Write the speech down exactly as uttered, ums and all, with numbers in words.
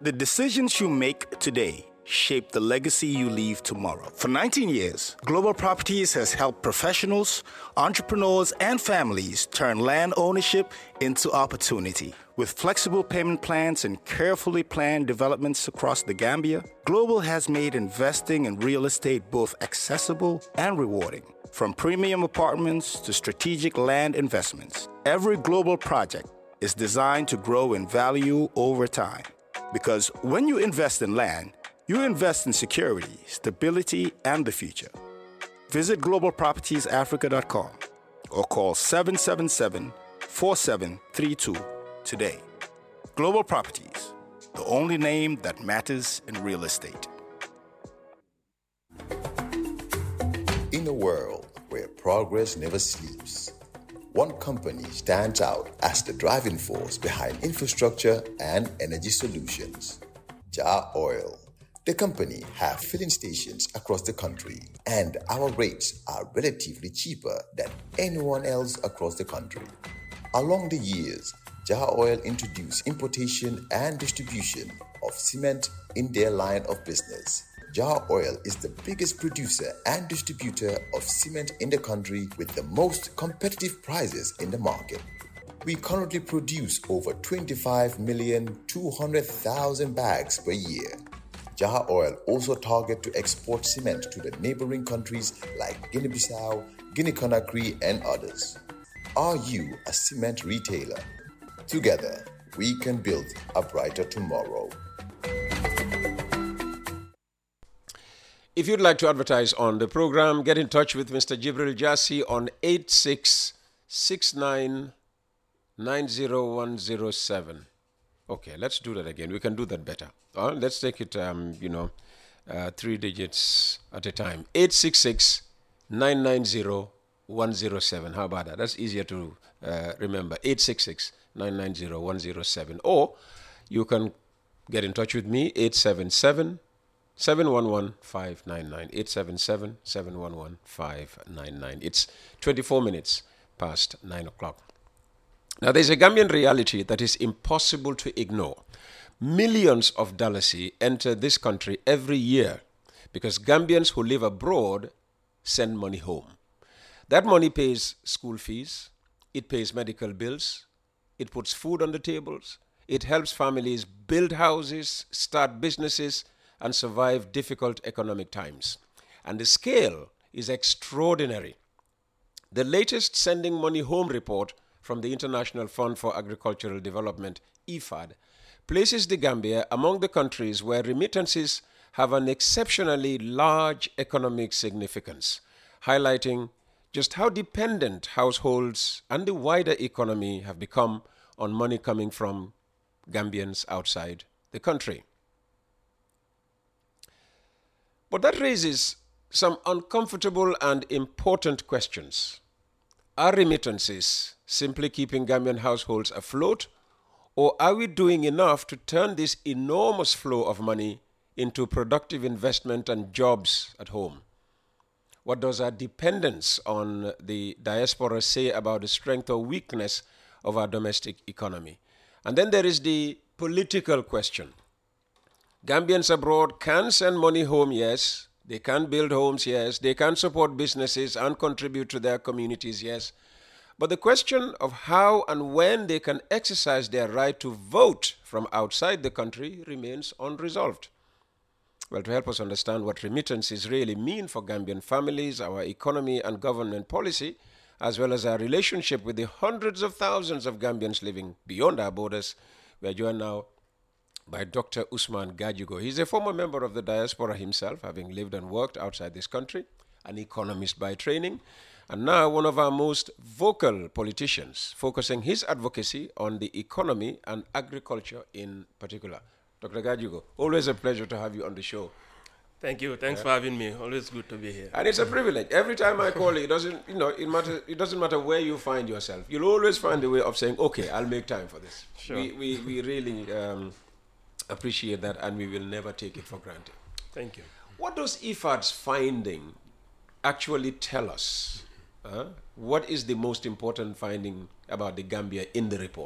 The decisions you make today shape the legacy you leave tomorrow. For nineteen years, Global Properties has helped professionals, entrepreneurs, and families turn land ownership into opportunity. With flexible payment plans and carefully planned developments across the Gambia, Global has made investing in real estate both accessible and rewarding. From premium apartments to strategic land investments, every Global project is designed to grow in value over time. Because when you invest in land, you invest in security, stability, and the future. Visit global properties africa dot com or call seven seven seven, four seven three two today. Global Properties, the only name that matters in real estate. In a world where progress never sleeps, one company stands out as the driving force behind infrastructure and energy solutions: Jar Oil. The company have filling stations across the country, and our rates are relatively cheaper than anyone else across the country. Along the years, Jar Oil introduced importation and distribution of cement in their line of business. Jar Oil is the biggest producer and distributor of cement in the country with the most competitive prices in the market. We currently produce over twenty-five million two hundred thousand bags per year. Jar Oil also target to export cement to the neighboring countries like Guinea-Bissau, Guinea-Conakry, and others. Are you a cement retailer? Together, we can build a brighter tomorrow. If you'd like to advertise on the program, get in touch with Mister Jibril Jassi on eight six six nine nine zero one zero seven. Okay, let's do that again. We can do that better. Uh, let's take it, um, you know, uh, three digits at a time. eight six six nine nine zero one zero seven. How about that? That's easier to uh, remember. eight six six nine nine zero one zero seven. Or you can get in touch with me, eight seven seven seven one one five nine nine. eight seven seven seven one one five nine nine. It's twenty-four minutes past nine o'clock. Now, there's a Gambian reality that is impossible to ignore. Millions of Dalasi enter this country every year because Gambians who live abroad send money home. That money pays school fees, it pays medical bills, it puts food on the tables, it helps families build houses, start businesses, and survive difficult economic times. And the scale is extraordinary. The latest Sending Money Home report from the International Fund for Agricultural Development, I F A D, places the Gambia among the countries where remittances have an exceptionally large economic significance, highlighting just how dependent households and the wider economy have become on money coming from Gambians outside the country. But that raises some uncomfortable and important questions. Are remittances simply keeping Gambian households afloat, or are we doing enough to turn this enormous flow of money into productive investment and jobs at home? What does our dependence on the diaspora say about the strength or weakness of our domestic economy? And then there is the political question. Gambians abroad can send money home, yes. They can build homes, yes. They can support businesses and contribute to their communities, yes. But the question of how and when they can exercise their right to vote from outside the country remains unresolved. Well, to help us understand what remittances really mean for Gambian families, our economy and government policy, as well as our relationship with the hundreds of thousands of Gambians living beyond our borders, we are joined now by Doctor Usman Gajugo. He's a former member of the diaspora himself, having lived and worked outside this country, an economist by training, and now one of our most vocal politicians, focusing his advocacy on the economy and agriculture in particular. Doctor Gajugo, always a pleasure to have you on the show. Thank you. Thanks yeah. for having me. Always good to be here. And it's a privilege. Every time I call you, it doesn't, you know, it matter. It doesn't matter where you find yourself. You'll always find a way of saying, "Okay, I'll make time for this." Sure. We we, we really um, appreciate that, and we will never take it for granted. Thank you. What does I F A D's finding actually tell us? Uh, what is the most important finding about the Gambia in the report?